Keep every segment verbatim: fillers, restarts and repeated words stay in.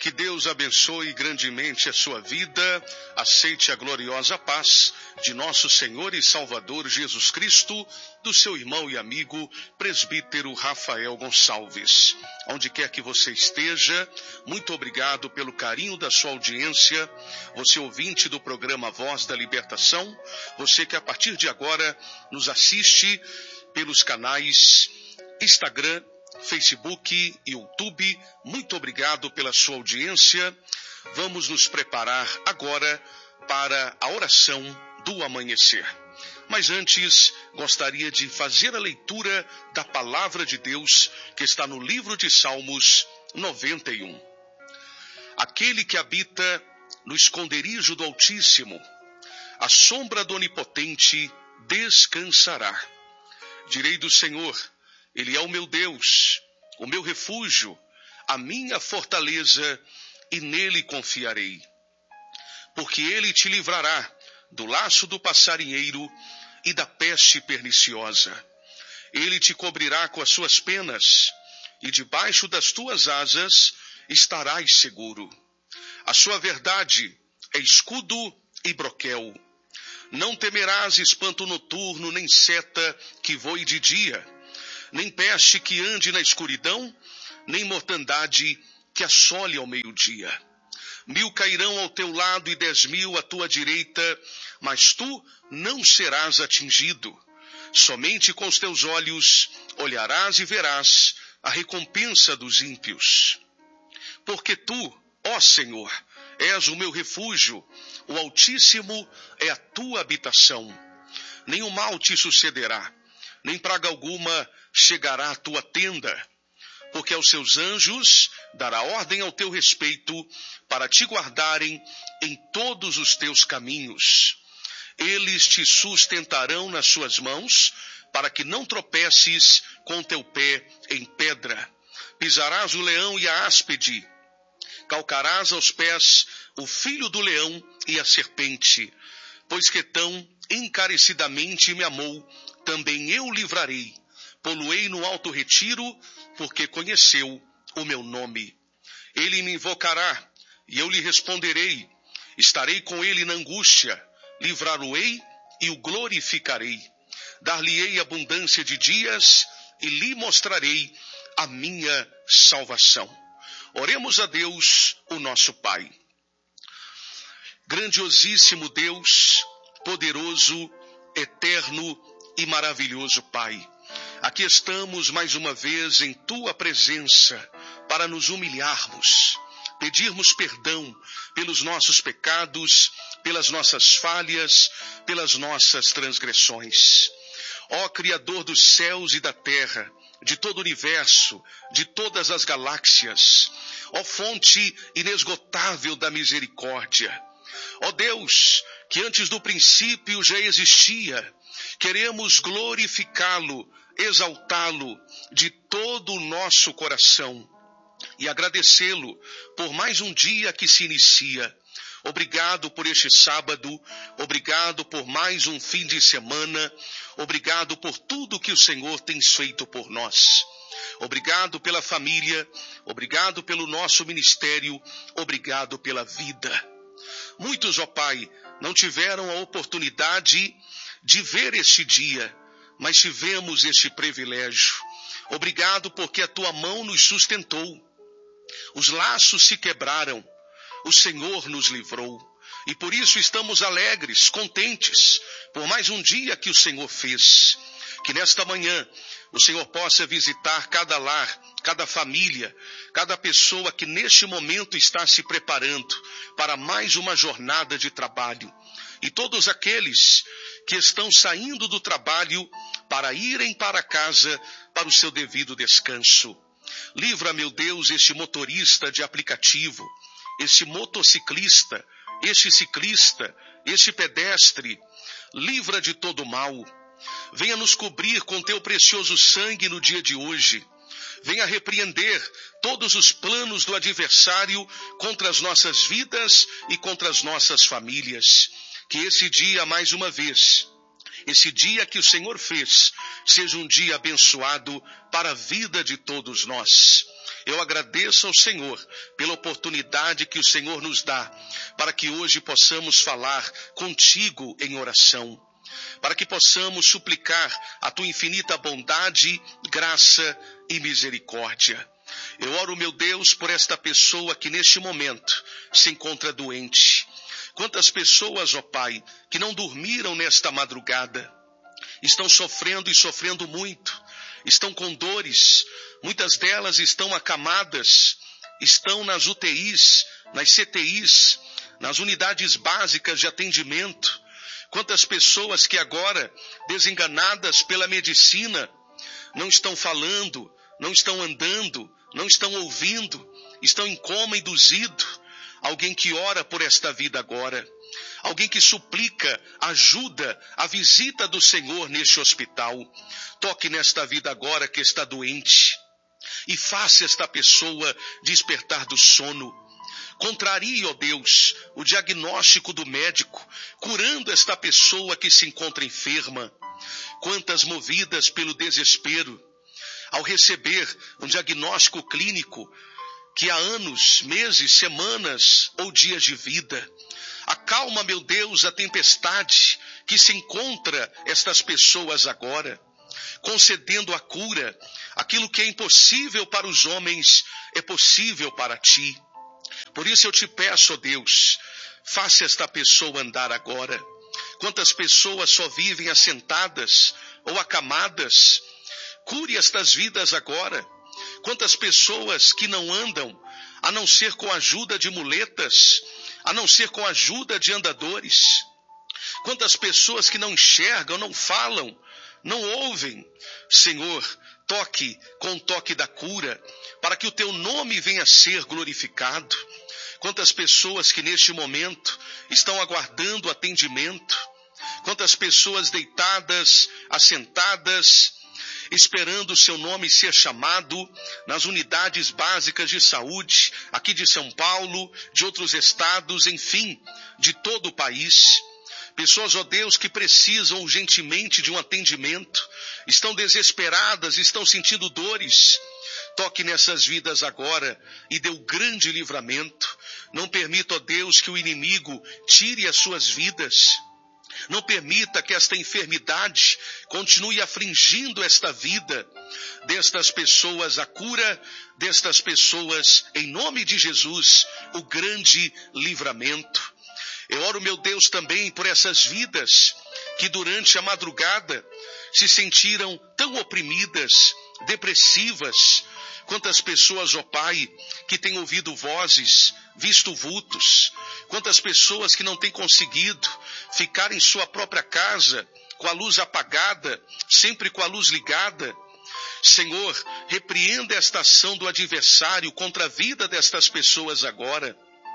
Que Deus abençoe grandemente a sua vida. Aceite a gloriosa paz de nosso Senhor e Salvador Jesus Cristo, do seu irmão e amigo, presbítero Rafael Gonçalves. Onde quer que você esteja, muito obrigado pelo carinho da sua audiência. Você ouvinte do programa Voz da Libertação, você que a partir de agora nos assiste pelos canais Instagram, Facebook, YouTube, muito obrigado pela sua audiência. Vamos nos preparar agora para a oração do amanhecer. Mas antes, gostaria de fazer a leitura da palavra de Deus que está no livro de Salmos noventa e um. Aquele que habita no esconderijo do Altíssimo, à sombra do Onipotente descansará. Direi do Senhor: Ele é o meu Deus, o meu refúgio, a minha fortaleza, e nele confiarei. Porque ele te livrará do laço do passarinheiro e da peste perniciosa. Ele te cobrirá com as suas penas, e debaixo das tuas asas estarás seguro. A sua verdade é escudo e broquel. Não temerás espanto noturno, nem seta que voe de dia, nem peste que ande na escuridão, nem mortandade que assole ao meio-dia. Mil cairão ao teu lado e dez mil à tua direita, mas tu não serás atingido. Somente com os teus olhos olharás e verás a recompensa dos ímpios. Porque tu, ó Senhor, és o meu refúgio, o Altíssimo é a tua habitação. Nenhum mal te sucederá, nem praga alguma chegará à tua tenda, porque aos seus anjos dará ordem ao teu respeito, para te guardarem em todos os teus caminhos. Eles te sustentarão nas suas mãos, para que não tropeces com teu pé em pedra. Pisarás o leão e a áspide, calcarás aos pés o filho do leão e a serpente. Pois que tão encarecidamente me amou, também eu livrarei. Poluei no alto retiro, porque conheceu o meu nome. Ele me invocará, e eu lhe responderei. Estarei com ele na angústia, livrá-lo-ei e o glorificarei. Dar-lhe-ei abundância de dias, e lhe mostrarei a minha salvação. Oremos a Deus, o nosso Pai. Grandiosíssimo Deus, poderoso, eterno e maravilhoso Pai, aqui estamos mais uma vez em Tua presença para nos humilharmos, pedirmos perdão pelos nossos pecados, pelas nossas falhas, pelas nossas transgressões. Ó Criador dos céus e da terra, de todo o universo, de todas as galáxias, ó fonte inesgotável da misericórdia, ó Deus, que antes do princípio já existia, queremos glorificá-lo, exaltá-lo de todo o nosso coração e agradecê-lo por mais um dia que se inicia. Obrigado por este sábado, obrigado por mais um fim de semana, obrigado por tudo que o Senhor tem feito por nós. Obrigado pela família, obrigado pelo nosso ministério, obrigado pela vida. Muitos, ó Pai, não tiveram a oportunidade de ver este dia, mas tivemos este privilégio. Obrigado porque a Tua mão nos sustentou. Os laços se quebraram, o Senhor nos livrou. E por isso estamos alegres, contentes, por mais um dia que o Senhor fez. Que nesta manhã o Senhor possa visitar cada lar, cada família, cada pessoa que neste momento está se preparando para mais uma jornada de trabalho. E todos aqueles que estão saindo do trabalho para irem para casa para o seu devido descanso. Livra, meu Deus, este motorista de aplicativo, este motociclista, este ciclista, este pedestre. Livra de todo mal. Venha nos cobrir com teu precioso sangue no dia de hoje. Venha repreender todos os planos do adversário contra as nossas vidas e contra as nossas famílias. Que esse dia, mais uma vez, esse dia que o Senhor fez seja um dia abençoado para a vida de todos nós. Eu agradeço ao Senhor pela oportunidade que o Senhor nos dá para que hoje possamos falar contigo em oração, para que possamos suplicar a tua infinita bondade, graça e misericórdia. Eu oro, meu Deus, por esta pessoa que neste momento se encontra doente. Quantas pessoas, ó Pai, que não dormiram nesta madrugada, estão sofrendo e sofrendo muito, estão com dores, muitas delas estão acamadas, estão nas U T Is, nas C T Is, nas unidades básicas de atendimento. Quantas pessoas que agora, desenganadas pela medicina, não estão falando, não estão andando, não estão ouvindo, estão em coma induzido. Alguém que ora por esta vida agora, alguém que suplica ajuda, a visita do Senhor neste hospital. Toque nesta vida agora que está doente e faça esta pessoa despertar do sono. Contrarie, ó Deus, o diagnóstico do médico, curando esta pessoa que se encontra enferma. Quantas movidas pelo desespero, ao receber um diagnóstico clínico que há anos, meses, semanas ou dias de vida. Acalma, meu Deus, a tempestade que se encontra estas pessoas agora, concedendo a cura. Aquilo que é impossível para os homens é possível para ti. Por isso eu te peço, ó Deus, faça esta pessoa andar agora. Quantas pessoas só vivem assentadas ou acamadas? Cure estas vidas agora. Quantas pessoas que não andam, a não ser com a ajuda de muletas, a não ser com a ajuda de andadores. Quantas pessoas que não enxergam, não falam, não ouvem. Senhor, toque com o toque da cura, para que o teu nome venha a ser glorificado. Quantas pessoas que neste momento estão aguardando atendimento. Quantas pessoas deitadas, assentadas, esperando o seu nome ser chamado nas unidades básicas de saúde, aqui de São Paulo, de outros estados, enfim, de todo o país. Pessoas, ó Deus, que precisam urgentemente de um atendimento, estão desesperadas, estão sentindo dores. Toque nessas vidas agora e dê o grande livramento. Não permita, ó Deus, que o inimigo tire as suas vidas. Não permita que esta enfermidade continue afligindo esta vida destas pessoas, a cura destas pessoas, em nome de Jesus, o grande livramento. Eu oro, meu Deus, também por essas vidas que durante a madrugada se sentiram tão oprimidas, depressivas. Quantas pessoas, ó Pai, que têm ouvido vozes, visto vultos. Quantas pessoas que não têm conseguido ficar em sua própria casa, com a luz apagada, sempre com a luz ligada. Senhor, repreenda esta ação do adversário contra a vida destas pessoas agora.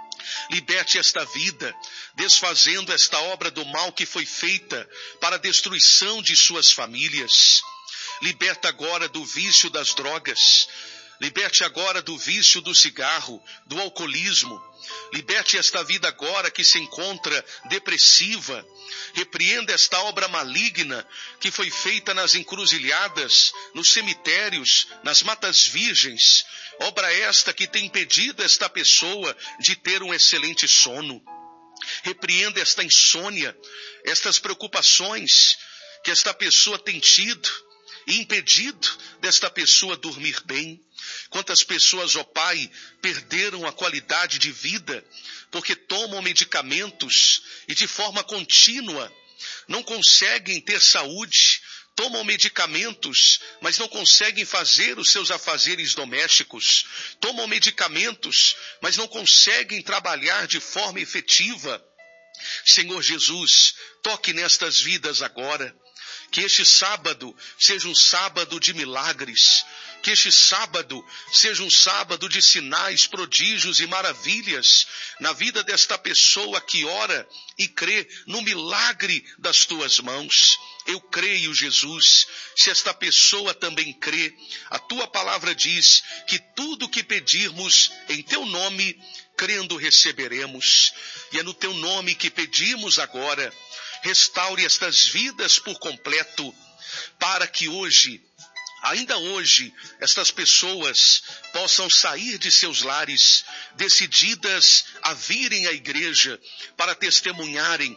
Liberte esta vida, desfazendo esta obra do mal que foi feita para a destruição de suas famílias. Liberta agora do vício das drogas. Liberte agora do vício do cigarro, do alcoolismo. Liberte esta vida agora que se encontra depressiva. Repreenda esta obra maligna que foi feita nas encruzilhadas, nos cemitérios, nas matas virgens. Obra esta que tem impedido esta pessoa de ter um excelente sono. Repreenda esta insônia, estas preocupações que esta pessoa tem tido e impedido desta pessoa dormir bem. Quantas pessoas, ó Pai, perderam a qualidade de vida porque tomam medicamentos e de forma contínua não conseguem ter saúde, tomam medicamentos, mas não conseguem fazer os seus afazeres domésticos, tomam medicamentos, mas não conseguem trabalhar de forma efetiva. Senhor Jesus, toque nestas vidas agora. Que este sábado seja um sábado de milagres. Que este sábado seja um sábado de sinais, prodígios e maravilhas na vida desta pessoa que ora e crê no milagre das tuas mãos. Eu creio, Jesus, se esta pessoa também crê, a tua palavra diz que tudo que pedirmos em teu nome, crendo receberemos. E é no teu nome que pedimos agora. restaure estas vidas por completo, para que hoje, ainda hoje, estas pessoas possam sair de seus lares, decididas a virem à igreja para testemunharem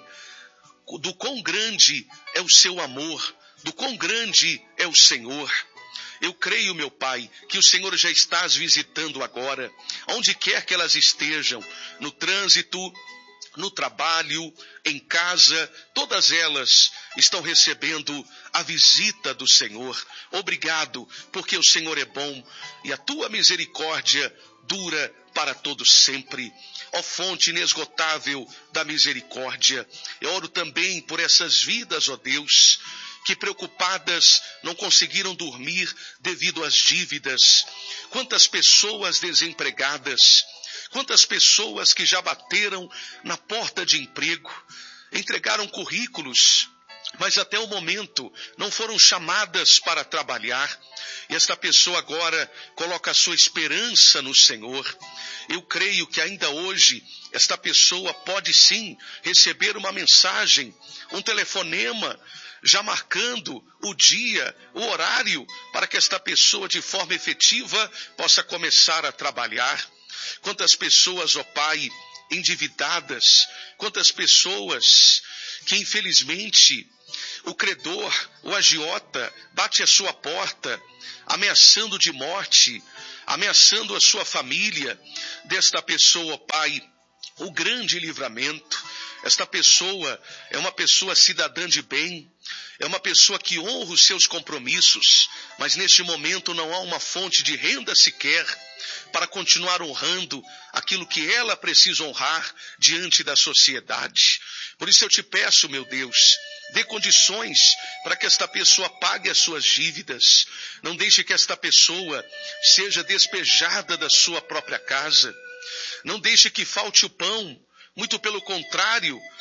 do quão grande é o seu amor, do quão grande é o Senhor. Eu creio, meu Pai, que o Senhor já está as visitando agora, onde quer que elas estejam, no trânsito, no trabalho, em casa, todas elas estão recebendo a visita do Senhor. Obrigado, porque o Senhor é bom e a tua misericórdia dura para todos sempre. Ó fonte inesgotável da misericórdia, eu oro também por essas vidas, ó Deus, que preocupadas não conseguiram dormir devido às dívidas. Quantas pessoas desempregadas, quantas pessoas que já bateram na porta de emprego, entregaram currículos, mas até o momento não foram chamadas para trabalhar. E esta pessoa agora coloca a sua esperança no Senhor. Eu creio que ainda hoje esta pessoa pode sim receber uma mensagem, um telefonema, já marcando o dia, o horário, para que esta pessoa de forma efetiva possa começar a trabalhar. Quantas pessoas, ó Pai, endividadas, quantas pessoas que infelizmente o credor, o agiota, bate à sua porta, ameaçando de morte, ameaçando a sua família. Desta pessoa, ó Pai, o grande livramento. Esta pessoa é uma pessoa cidadã de bem, é uma pessoa que honra os seus compromissos, mas neste momento não há uma fonte de renda sequer para continuar honrando aquilo que ela precisa honrar diante da sociedade. Por isso eu te peço, meu Deus, dê condições para que esta pessoa pague as suas dívidas. Não deixe que esta pessoa seja despejada da sua própria casa. Não deixe que falte o pão. Muito pelo contrário,